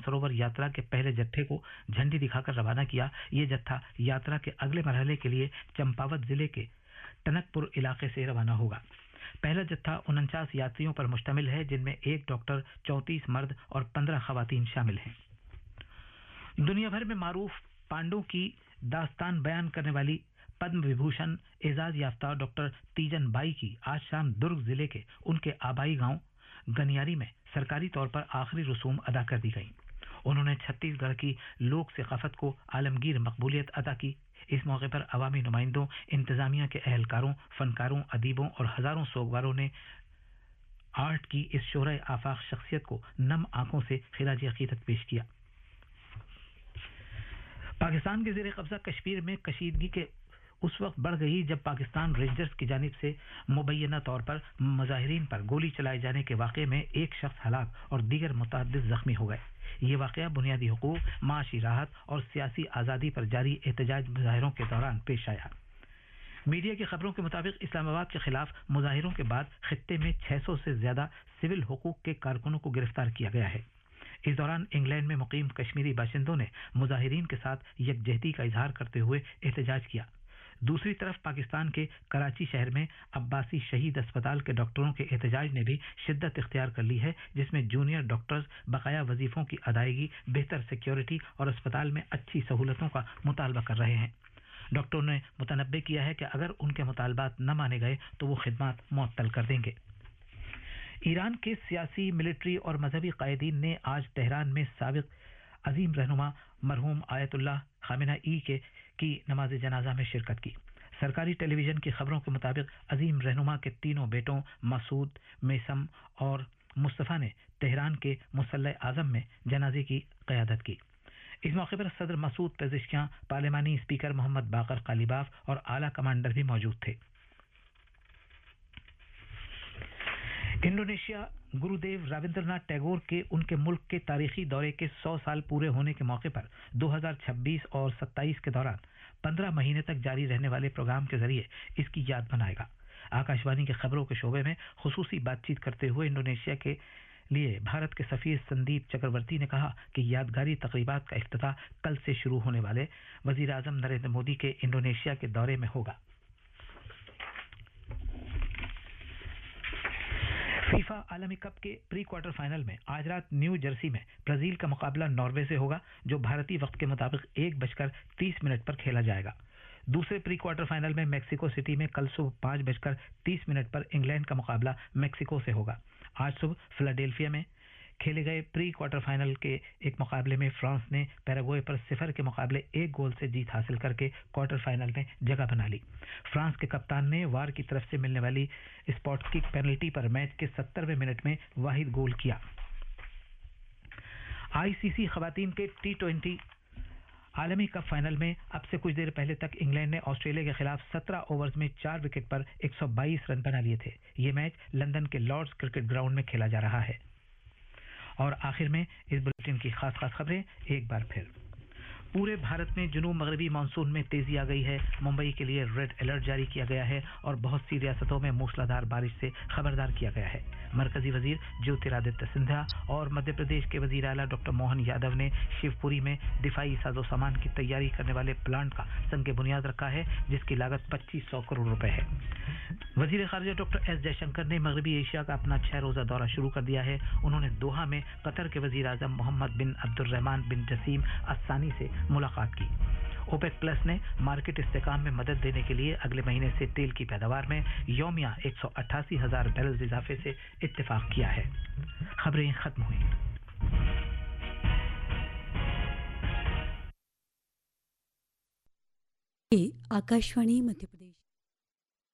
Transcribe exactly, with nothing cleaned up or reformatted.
सरोवर यात्रा के पहले जत्थे को झंडी दिखाकर रवाना किया। ये जत्था यात्रा के अगले मरहले के लिए चंपावत जिले के टनकपुर इलाके से रवाना होगा। पहला जत्था उनचास यात्रियों पर मुश्तमिल है, जिनमें एक डॉक्टर, चौंतीस मर्द और पंद्रह खवातीन शामिल हैं। दुनिया भर में मारूफ पांडों की दास्तान बयान करने वाली पद्म विभूषण एजाज याफ्ता डॉक्टर तीजन बाई की आज शाम दुर्ग जिले के उनके आबाई गांव गनियारी में सरकारी तौर पर आखिरी रसूम अदा कर दी गई। उन्होंने छत्तीसगढ़ की लोक सकाफत को आलमगीर मकबूलियत अदा की। इस मौके पर अवामी नुमाइंदों, इंतजामिया के अहलकारों, फनकारों, अदीबों और हजारों सोगवारों ने आर्ट की इस शोहरे आफाक शख्सियत को नम आंखों से खिराज अकीदत पेश किया। पाकिस्तान के ज़ेरे कब्जा कश्मीर में कशीदगी के उस वक्त बढ़ गई जब पाकिस्तान रेंजर्स की जानिब से मुबैना तौर पर मुजाहिरीन पर गोली चलाए जाने के वाक़े में एक शख्स हलाक और दीगर मुतअद्दिद जख्मी हो गए। ये वाक़या बुनियादी हुकूक, माशी राहत और सियासी आज़ादी पर जारी एहतजाज मुजाहिरों के दौरान पेश आया। मीडिया की खबरों के मुताबिक इस्लामाबाद के खिलाफ मुजाहिरों के बाद खित्ते में छह सौ से ज्यादा सिविल हुकूक के कारकुनों को गिरफ्तार किया गया है। इस दौरान इंग्लैंड में मुकीम कश्मीरी बाशिंदों ने मुजाहिरीन के साथ यकजहती का इजहार करते हुए एहतजाज किया। दूसरी तरफ पाकिस्तान के कराची शहर में अब्बासी शहीद अस्पताल के डॉक्टरों के एहतजाज ने भी शिद्दत इख्तियार कर ली है, जिसमें जूनियर डॉक्टर्स बकाया वजीफों की अदायगी, बेहतर सिक्योरिटी और अस्पताल में अच्छी सहूलतों का मुतालबा कर रहे हैं। डॉक्टरों ने मुतनब्बे किया है कि अगर उनके मुतालबात न माने गए तो वो खिदमात मुअत्तल कर देंगे। ईरान के सियासी, मिलिट्री और मजहबी कायदीन ने आज तेहरान में साबिक अजीम रहनुमा मरहूम आयतुल्लाह खामेनेई के की नमाज जनाजा में शिरकत की। सरकारी टेलीविजन की खबरों के मुताबिक अजीम रहनुमा के तीनों बेटों मसूद, मेसम और मुस्तफ़ा ने तेहरान के मुसल्ला आजम में जनाजे की क़यादत की। इस मौके पर सदर मसूद पेजिशकियां, पार्लिमानी स्पीकर मोहम्मद बाकर कालीबाफ और आला कमांडर भी मौजूद थे। इंडोनेशिया गुरुदेव रविंद्रनाथ टैगोर के उनके मुल्क के तारीखी दौरे के सौ साल पूरे होने के मौके पर दो हज़ार छब्बीस और सत्ताईस के दौरान पंद्रह महीने तक जारी रहने वाले प्रोग्राम के जरिए इसकी याद मनाएगा। आकाशवाणी के खबरों के शोबे में खुसूसी बातचीत करते हुए इंडोनेशिया के लिए भारत के सफीर संदीप चक्रवर्ती ने कहा कि यादगारी तकरीबात का इफ्तिताह कल से शुरू होने वाले वजीर आजम नरेंद्र मोदी के इंडोनेशिया के दौरे में होगा। फीफा आलमी कप के प्री क्वार्टर फाइनल में आज रात न्यू जर्सी में ब्राजील का मुकाबला नॉर्वे से होगा, जो भारतीय वक्त के मुताबिक एक बजकर तीस मिनट पर खेला जाएगा। दूसरे प्री क्वार्टर फाइनल में मेक्सिको सिटी में कल सुबह पाँच बजकर तीस मिनट पर इंग्लैंड का मुकाबला मेक्सिको से होगा। आज सुबह फिलाडेल्फिया में खेले गए प्री क्वार्टर फाइनल के एक मुकाबले में फ्रांस ने पैराग्वे पर सिफर के मुकाबले एक गोल से जीत हासिल करके क्वार्टर फाइनल में जगह बना ली। फ्रांस के कप्तान ने वार की तरफ से मिलने वाली स्पॉट किक पेनल्टी पर मैच के सत्तरवें मिनट में वाहिद गोल किया। आईसीसी खवातीन के टी ट्वेंटी आलमी कप फाइनल में अब से कुछ देर पहले तक इंग्लैंड ने ऑस्ट्रेलिया के खिलाफ सत्रह ओवर्स में चार विकेट पर एक सौ बाईस रन बना लिए थे। ये मैच लंदन के लॉर्ड्स क्रिकेट ग्राउंड में खेला जा रहा है। और आखिर में इस बुलेटिन की खास खास खबरें एक बार फिर। पूरे भारत में जुनूब मगरबी मानसून में तेजी आ गई है। मुंबई के लिए रेड अलर्ट जारी किया गया है और बहुत सी रियासतों में मूसलाधार बारिश से खबरदार किया गया है। मरकजी वजीर ज्योतिरादित्य सिंधिया और मध्य प्रदेश के वजीर आला डॉक्टर मोहन यादव ने शिवपुरी में दिफाई साजो सामान की तैयारी करने वाले प्लांट का संग बुनियाद रखा है, जिसकी लागत पच्चीस सौ करोड़ रुपए है। वजीर खारजा डॉक्टर एस जयशंकर ने मगरबी एशिया का अपना छह रोजा दौरा शुरू कर दिया है। उन्होंने दोहा में कतर के वजीर आजम मोहम्मद बिन अब्दुर्रहमान बिन जसीम अस्सानी से मुलाकात की। ओपेक प्लस ने मार्केट इस्तेकाम में मदद देने के लिए अगले महीने से तेल की पैदावार में यौमिया एक सौ अट्ठासी हजार बैरल इजाफे से इत्तेफाक किया है। खबरें खत्म हुई। आकाशवाणी मध्य प्रदेश।